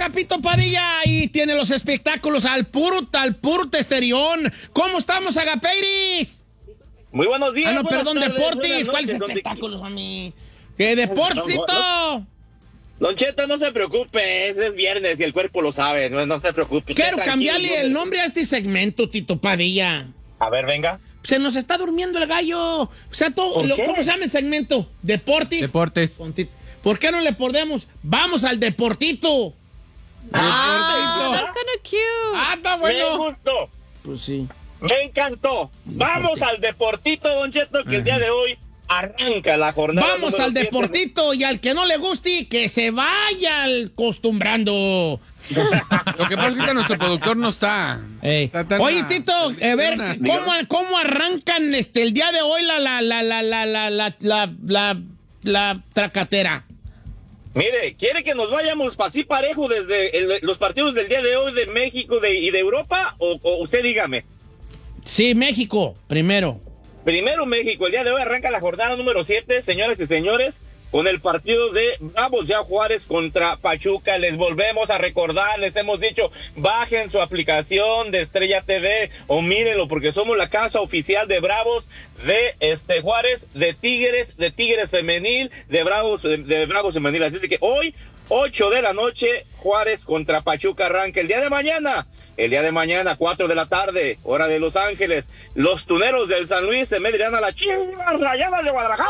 Agapito Padilla y tiene los espectáculos al puro testerión. ¿Cómo estamos, Agapeiris? Muy buenos días. No, perdón, tardes, Deportis. ¿Cuáles espectáculos, a mí? ¿Qué Deportito? Don Cheto, no se preocupe, es viernes y el cuerpo lo sabe, no se preocupe. Quiero cambiarle el nombre a este segmento, Tito Padilla. A ver, venga. Se nos está durmiendo el gallo. O sea, ¿cómo se llama el segmento? Deportes. ¿Por qué no le ponemos? Vamos al Deportito. That's kind of cute. Está bueno. Me gustó. Pues sí. Me encantó. Vamos al Deportito, Don Cheto, que el día de hoy arranca la jornada. Vamos al Deportito y al que no le guste, que se vaya acostumbrando. Lo que pasa es que ahorita nuestro productor no está. Oye, Tito, a ver, ¿cómo arrancan el día de hoy la tracatera? Mire, ¿quiere que nos vayamos así parejo desde los partidos del día de hoy de México y de Europa? ¿O usted dígame? Sí, México, primero. Primero México, el día de hoy arranca la jornada número 7, señoras y señores, con el partido de Bravos ya Juárez contra Pachuca. Les volvemos a recordar, les hemos dicho, bajen su aplicación de Estrella TV o mírenlo, porque somos la casa oficial de Bravos, de Juárez, de Tigres femenil, de Bravos femenil. Así que hoy, 8 de la noche, Juárez contra Pachuca arranca. El día de mañana, 4 de la tarde, hora de Los Ángeles, los Tuneros del San Luis se medirán a las Chivas Rayadas de Guadalajara.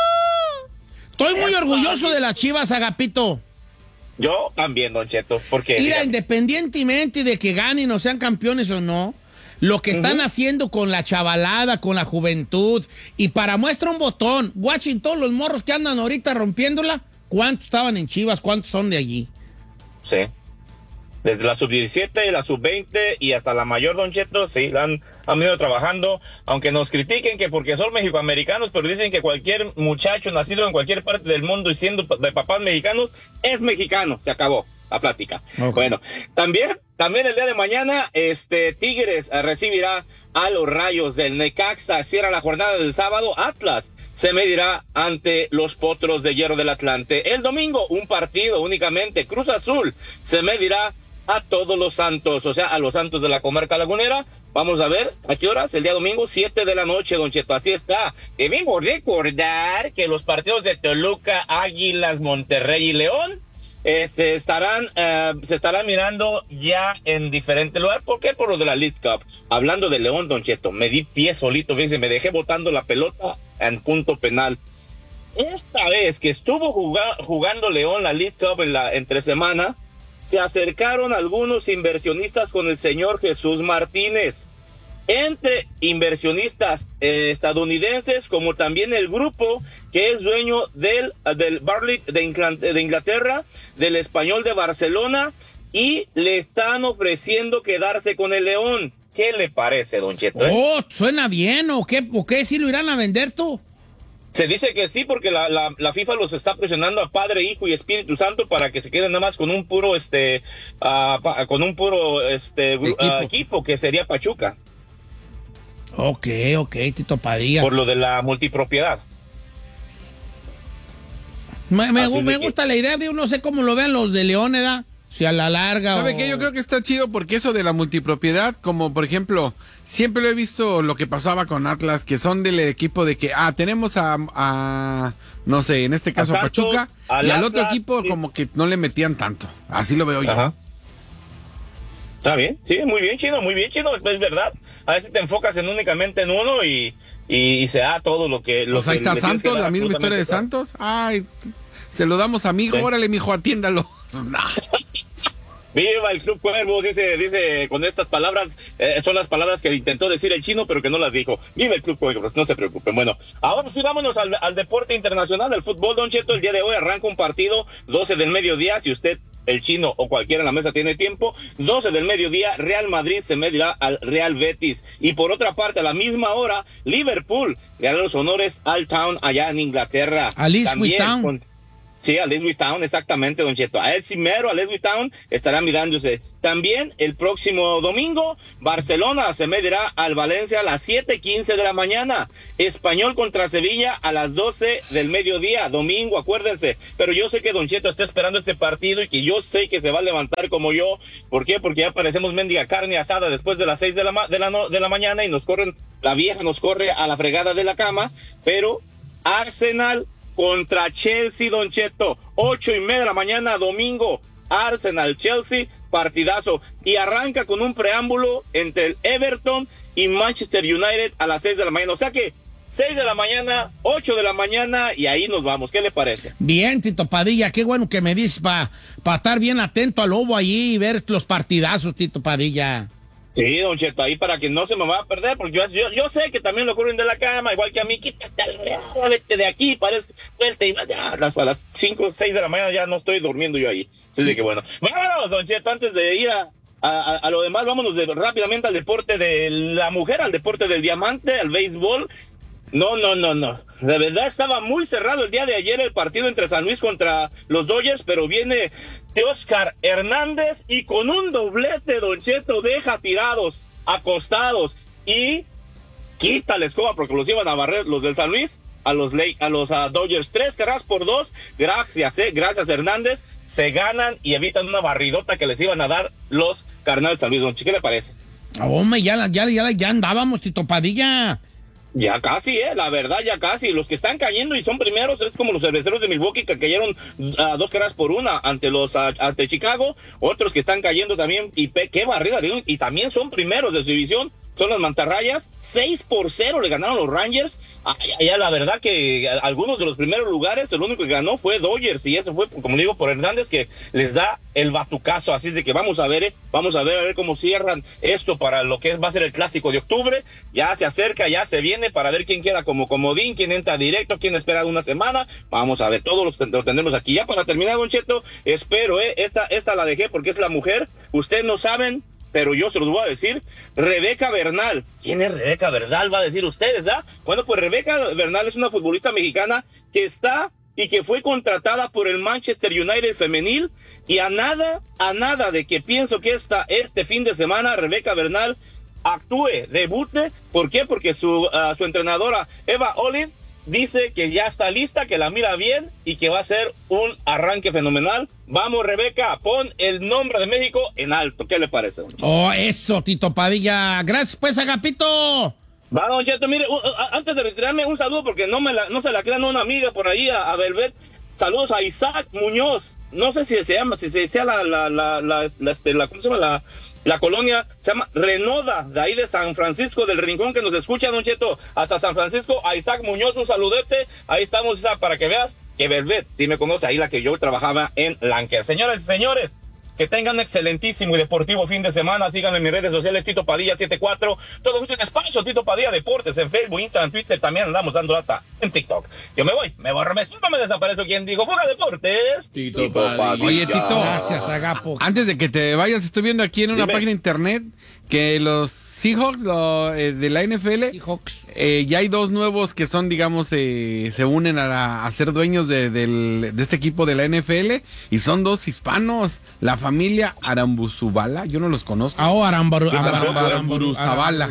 Estoy muy orgulloso de las Chivas, Agapito. Yo también, Don Cheto, porque... Mira, independientemente de que ganen o sean campeones o no, lo que están haciendo con la chavalada, con la juventud, y para muestra un botón, watching todos los morros que andan ahorita rompiéndola, ¿cuántos estaban en Chivas? ¿Cuántos son de allí? Sí. Desde la sub-17, la sub-20 y hasta la mayor, Don Cheto, sí, han venido trabajando, aunque nos critiquen que porque son mexicoamericanos, pero dicen que cualquier muchacho nacido en cualquier parte del mundo y siendo de papás mexicanos, es mexicano. Se acabó la plática. Okay. Bueno, también el día de mañana, Tigres recibirá a los Rayos del Necaxa. Cierra la jornada del sábado, Atlas se medirá ante los Potros de Hierro del Atlante. El domingo, un partido únicamente, Cruz Azul se medirá a Todos los Santos, o sea, a los Santos de la Comarca Lagunera. Vamos a ver, ¿a qué horas? El día domingo, 7 de la noche, Don Cheto, así está. Debemos recordar que los partidos de Toluca, Águilas, Monterrey y León se estarán mirando ya en diferente lugar. ¿Por qué? Por lo de la League Cup. Hablando de León, Don Cheto, me di pie solito, fíjense, me dejé botando la pelota en punto penal. Esta vez que estuvo jugando León la League Cup entre semana, se acercaron algunos inversionistas con el señor Jesús Martínez. Entre inversionistas estadounidenses, como también el grupo que es dueño del Barley de Inglaterra, del Español de Barcelona, y le están ofreciendo quedarse con el León. ¿Qué le parece, Don Cheto? ¿Suena bien o qué? ¿Por qué sí lo irán a vender tú? Se dice que sí, porque la FIFA los está presionando a Padre, Hijo y Espíritu Santo para que se queden nada más con un puro equipo que sería Pachuca. Ok, Tito Padilla. Por lo de la multipropiedad. Me gusta la idea, no sé cómo lo vean los de León, ¿verdad? Si a la larga. ¿Sabe qué? Yo creo que está chido porque eso de la multipropiedad, como por ejemplo, siempre lo he visto lo que pasaba con Atlas, que son del equipo de que, tenemos a no sé, en este caso a Pachuca, y al otro equipo como que no le metían tanto. Así lo veo yo. Ajá. Está bien, sí, muy bien, Chino, es verdad. A veces te enfocas únicamente en uno y se da todo lo que... Pues ahí está Santos, la misma historia de Santos. Ay, se lo damos a mijo, órale, mijo, atiéndalo. Viva el Club Cuervo, dice con estas palabras, son las palabras que intentó decir el Chino, pero que no las dijo. Viva el Club Cuervo, no se preocupen. Bueno, ahora sí vámonos al deporte internacional, al fútbol, Don Cheto. El día de hoy arranca un partido, 12 del mediodía, si usted, el Chino o cualquiera en la mesa tiene tiempo, 12 del mediodía, Real Madrid se medirá al Real Betis. Y por otra parte, a la misma hora, Liverpool le hará los honores al Town allá en Inglaterra. Al Ipswich Town. Sí, a Leslie Town, exactamente, Don Cheto. A él sí mero, a Leslie Town, estará mirándose. También el próximo domingo, Barcelona se medirá al Valencia a las 7:15 de la mañana. Español contra Sevilla a las 12 del mediodía, domingo, acuérdense. Pero yo sé que Don Cheto está esperando este partido y que yo sé que se va a levantar como yo. ¿Por qué? Porque ya parecemos mendiga carne asada después de las 6 de la mañana y la vieja nos corre a la fregada de la cama. Pero Arsenal contra Chelsea, Don Cheto, 8:30 de la mañana, domingo, Arsenal-Chelsea, partidazo, y arranca con un preámbulo entre el Everton y Manchester United a las 6 de la mañana, o sea que 6 de la mañana, 8 de la mañana, y ahí nos vamos, ¿qué le parece? Bien, Tito Padilla, qué bueno que me dices para estar bien atento al lobo allí y ver los partidazos, Tito Padilla. Sí, Don Cheto, ahí para que no se me va a perder, porque yo sé que también lo corren de la cama, igual que a mí, quítate, vete de aquí, parece, vuelta, y ya, a las 5, 6 de la mañana ya no estoy durmiendo yo ahí. Así de que bueno, vámonos, Don Cheto, antes de ir a lo demás, vámonos rápidamente al deporte de la mujer, al deporte del diamante, al béisbol. No. De verdad estaba muy cerrado el día de ayer el partido entre San Luis contra los Dodgers, pero viene Teóscar Hernández y con un doblete, Don Cheto, deja tirados, acostados y quita la escoba porque los iban a barrer los del San Luis a los Dodgers. 3 carreras por 2. Gracias Hernández. Se ganan y evitan una barridota que les iban a dar los Cardenales de San Luis. Don Cheto, ¿qué le parece? Hombre, ya andábamos, Tito Padilla. Ya casi, la verdad, ya casi. Los que están cayendo y son primeros es como los cerveceros de Milwaukee que cayeron 2 carreras por 1 ante Chicago. Otros que están cayendo también, y qué barrida, y también son primeros de su división. Son las mantarrayas, 6-0 le ganaron los Rangers. Ya la verdad que algunos de los primeros lugares, el único que ganó fue Dodgers, y eso fue, como digo, por Hernández, que les da el batucazo. Así de que vamos a ver cómo cierran esto para lo que va a ser el clásico de octubre. Ya se acerca, ya se viene para ver quién queda como comodín, quién entra directo, quién espera una semana. Vamos a ver, todos lo tendremos aquí. Ya para terminar, Don Cheto, espero, esta la dejé porque es la mujer. Ustedes no saben, pero yo se los voy a decir, Rebeca Bernal. ¿Quién es Rebeca Bernal? Va a decir ustedes, ¿ah? Bueno, pues Rebeca Bernal es una futbolista mexicana que está y que fue contratada por el Manchester United femenil, y a nada de que pienso que este fin de semana Rebeca Bernal actúe, debute. ¿Por qué? Porque su entrenadora Eva Olive dice que ya está lista, que la mira bien y que va a ser un arranque fenomenal. Vamos, Rebeca, pon el nombre de México en alto. ¿Qué le parece? Oh, eso, Tito Padilla. Gracias, pues, Agapito. Va, Don Cheto, mire, antes de retirarme, un saludo, porque no se la crean, una amiga por ahí, a Velvet. Saludos a Isaac Muñoz. No sé si se llama, si sea ¿cómo se llama? La colonia se llama Renoda, de ahí de San Francisco del Rincón, que nos escucha, Don Cheto, hasta San Francisco. A Isaac Muñoz, un saludete. Ahí estamos, Isaac, para que veas que Velvet, sí me conoce, ahí la que yo trabajaba en Lanker. Señoras y señores, que tengan un excelentísimo y deportivo fin de semana. Síganme en mis redes sociales, Tito Padilla 74. Todo justo en espacio, Tito Padilla Deportes, en Facebook, Instagram, Twitter. También andamos dando lata en TikTok. Yo me voy, me desaparezco. ¿Quién dijo? Fuga Deportes. Tito Padilla. Oye, Tito. Gracias, Agapo. Antes de que te vayas, estoy viendo aquí en una página de internet que los Seahawks de la NFL, ya hay 2 nuevos que son, digamos, se unen a ser dueños de este equipo de la NFL, y son 2 hispanos, la familia Arambuzabala. Yo no los conozco. Arambuzabala.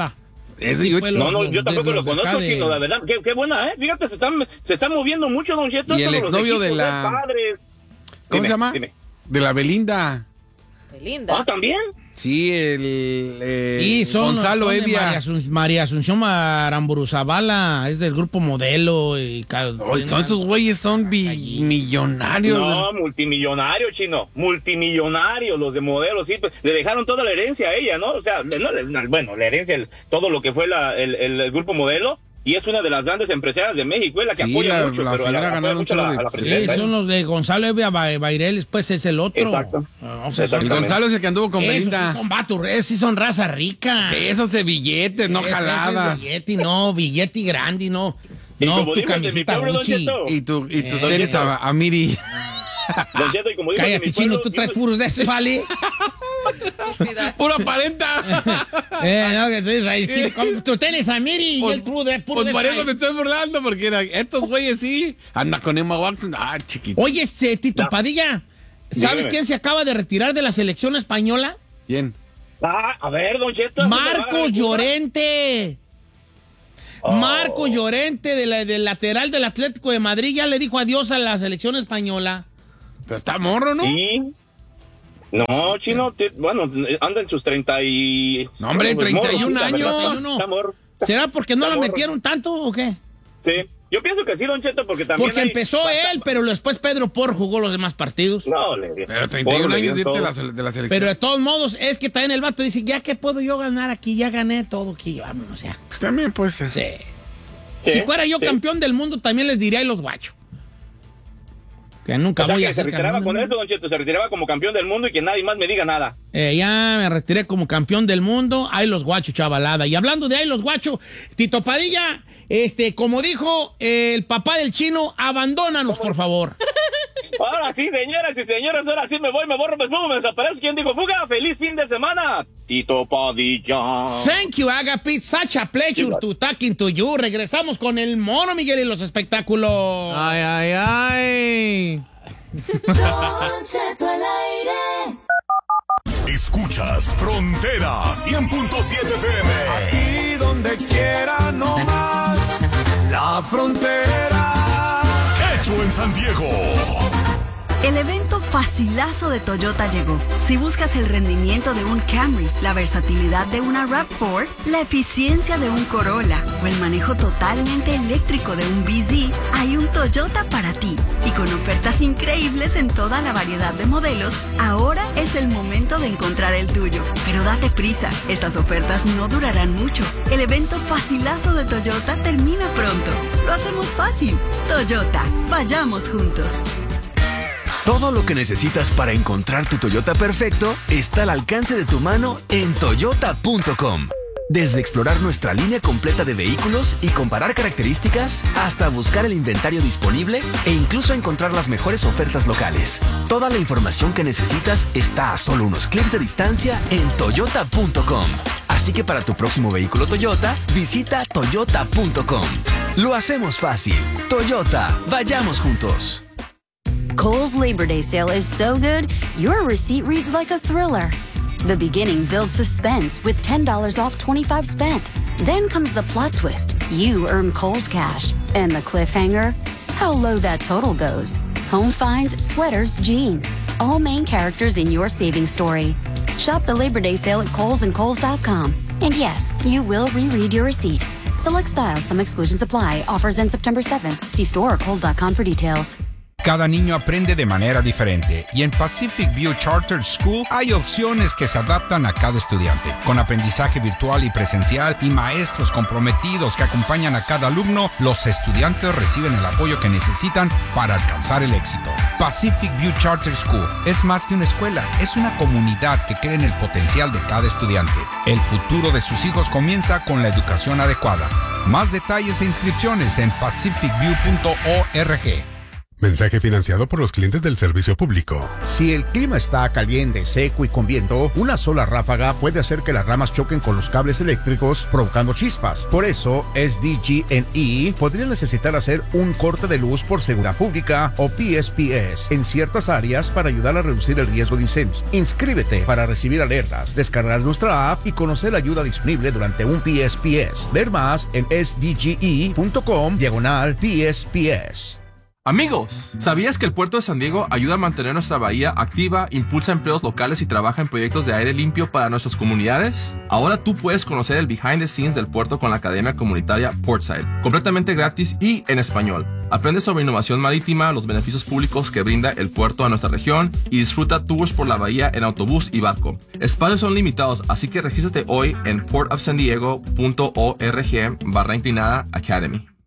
Yo tampoco lo conozco, Chino, la verdad. Qué buena, Fíjate, se están moviendo mucho, Don Cheto. Y el exnovio de la... ¿Cómo se llama? Dime. De la Belinda. Belinda. ¿También? Sí, son Gonzalo Evia. María Asunción Arambuzabala, es del grupo Modelo. Esos güeyes son millonarios. No, multimillonarios, Chino. Multimillonarios, los de Modelo, sí. Le dejaron toda la herencia a ella, ¿no? O sea, la herencia, todo lo que fue el grupo Modelo. Y es una de las grandes empresarias de México, es la que apoya mucho, pero apoya mucho a la presidenta. Sí, son los de Gonzalo Evia Baireles, pues es el otro. Exacto. El Gonzalo es el que anduvo con Belinda. Sí son vatos, sí son raza rica. Esos de billetes, no jaladas. Billete grande, no. No, tu camiseta Gucci. Y tus tenis a Miri. Don Cheto, y como digo, cállate, Chino, tú traes puros de esos, ¿vale? ¡Puro aparenta! No, que tú dices ahí, sí, tú tienes a Miri y el puro de Pues por eso me estoy burlando, porque estos güeyes sí. Anda con Emma Watson. Ah, chiquito. Oye, Tito Padilla, ¿sabes quién se acaba de retirar de la selección española? ¿Quién? A ver, Don Cheto. Marcos Llorente. Marcos Llorente, del lateral del Atlético de Madrid, ya le dijo adiós a la selección española. Pero está morro, ¿no? Sí. No, Chino, bueno, anda en sus 30 y... No, hombre, 31 años. ¿Será porque no lo metieron tanto o qué? Sí, yo pienso que sí, Don Cheto, porque también... Porque empezó él, pero después Pedro Porro jugó los demás partidos. No, pero 31 años de irte de la selección. Pero de todos modos, es que también el vato dice, ya que puedo yo ganar aquí, ya gané todo aquí, vámonos ya. Pues también puede ser. Sí. Si fuera yo campeón del mundo, también les diría a los guachos. Que nunca voy a ser se retiraba con eso, Don Cheto, se retiraba como campeón del mundo y que nadie más me diga nada. Ya me retiré como campeón del mundo. Ahí los guachos, chavalada. Y hablando de ahí los guachos, Tito Padilla, como dijo el papá del Chino, abandónanos, por favor. Ahora sí, señoras y señores, ahora sí me voy, me borro, me desaparezco. ¿Quién dijo fuga? ¡Feliz fin de semana! Tito Padilla. Thank you, Agapit. Such a pleasure to talking to you. Regresamos con el Mono Miguel y los espectáculos. Ay, ay, ay. Don Cheto al aire. Escuchas Frontera 100.7 FM. Aquí donde quiera, no más. La frontera. Hecho en San Diego. El evento facilazo de Toyota llegó. Si buscas el rendimiento de un Camry, la versatilidad de una RAV4, la eficiencia de un Corolla o el manejo totalmente eléctrico de un BZ, hay un Toyota para ti. Y con ofertas increíbles en toda la variedad de modelos, ahora es el momento de encontrar el tuyo. Pero date prisa, estas ofertas no durarán mucho. El evento facilazo de Toyota termina pronto. Lo hacemos fácil. Toyota, vayamos juntos. Todo lo que necesitas para encontrar tu Toyota perfecto está al alcance de tu mano en toyota.com. Desde explorar nuestra línea completa de vehículos y comparar características, hasta buscar el inventario disponible e incluso encontrar las mejores ofertas locales. Toda la información que necesitas está a solo unos clics de distancia en toyota.com. Así que para tu próximo vehículo Toyota, visita toyota.com. Lo hacemos fácil. Toyota, vayamos juntos. Kohl's Labor Day sale is so good, your receipt reads like a thriller. The beginning builds suspense with $10 off 25 spent. Then comes the plot twist. You earn Kohl's cash. And the cliffhanger? How low that total goes. Home finds, sweaters, jeans. All main characters in your savings story. Shop the Labor Day sale at Kohl's and Kohl's.com. And yes, you will reread your receipt. Select styles, some exclusions apply. Offers end September 7th. See store or Kohl's.com for details. Cada niño aprende de manera diferente y en Pacific View Charter School hay opciones que se adaptan a cada estudiante. Con aprendizaje virtual y presencial y maestros comprometidos que acompañan a cada alumno, los estudiantes reciben el apoyo que necesitan para alcanzar el éxito. Pacific View Charter School es más que una escuela, es una comunidad que cree en el potencial de cada estudiante. El futuro de sus hijos comienza con la educación adecuada. Más detalles e inscripciones en pacificview.org. Mensaje financiado por los clientes del servicio público. Si el clima está caliente, seco y con viento, una sola ráfaga puede hacer que las ramas choquen con los cables eléctricos, provocando chispas. Por eso, SDG&E podría necesitar hacer un corte de luz por seguridad pública o PSPS en ciertas áreas para ayudar a reducir el riesgo de incendios. Inscríbete para recibir alertas, descargar nuestra app y conocer la ayuda disponible durante un PSPS. Ver más en sdge.com/PSPS. Amigos, ¿sabías que el puerto de San Diego ayuda a mantener nuestra bahía activa, impulsa empleos locales y trabaja en proyectos de aire limpio para nuestras comunidades? Ahora tú puedes conocer el behind the scenes del puerto con la Academia Comunitaria Portside, completamente gratis y en español. Aprende sobre innovación marítima, los beneficios públicos que brinda el puerto a nuestra región y disfruta tours por la bahía en autobús y barco. Espacios son limitados, así que regístrate hoy en portofsandiego.org/academy.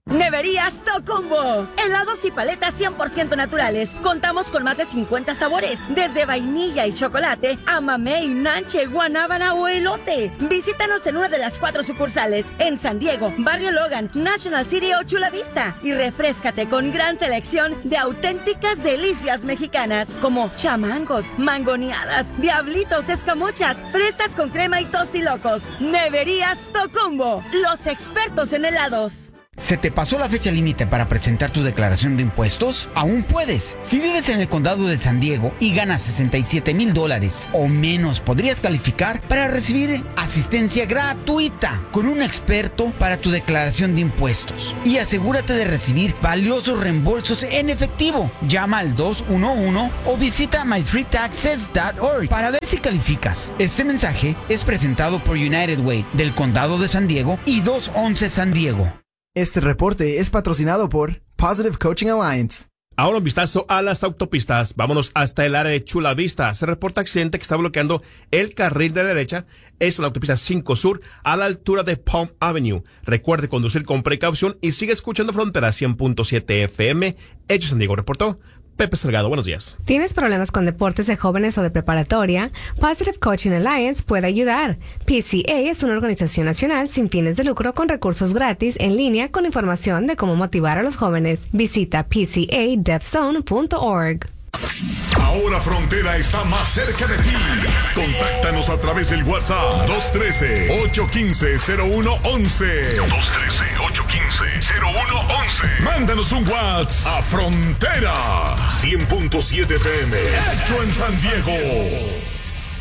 Neverías Tocumbo. Helados y paletas 100% naturales. Contamos con más de 50 sabores, desde vainilla y chocolate a mamey, nanche, guanábana o elote. Visítanos en una de las 4 sucursales, en San Diego, Barrio Logan, National City o Chula Vista. Y refréscate con gran selección de auténticas delicias mexicanas, como chamangos, mangoneadas, diablitos, escamochas, fresas con crema y tostilocos. Neverías Tocumbo, los expertos en helados. ¿Se te pasó la fecha límite para presentar tu declaración de impuestos? Aún puedes. Si vives en el condado de San Diego y ganas $67,000 o menos, podrías calificar para recibir asistencia gratuita con un experto para tu declaración de impuestos. Y asegúrate de recibir valiosos reembolsos en efectivo. Llama al 211 o visita myfreetaxes.org para ver si calificas. Este mensaje es presentado por United Way del condado de San Diego y 211 San Diego. Este reporte es patrocinado por Positive Coaching Alliance. Ahora un vistazo a las autopistas. Vámonos hasta el área de Chula Vista. Se reporta accidente que está bloqueando el carril de derecha. Es la autopista 5 Sur a la altura de Palm Avenue. Recuerde conducir con precaución y sigue escuchando Frontera 100.7 FM. Hechos San Diego reportó Pepe Salgado. Buenos días. ¿Tienes problemas con deportes de jóvenes o de preparatoria? Positive Coaching Alliance puede ayudar. PCA es una organización nacional sin fines de lucro con recursos gratis en línea con información de cómo motivar a los jóvenes. Visita pcadevzone.org. Ahora Frontera está más cerca de ti. Contáctanos a través del WhatsApp 213-815-0111. 213-815-0111. Mándanos un WhatsApp a Frontera 100.7 FM. Hecho en San Diego.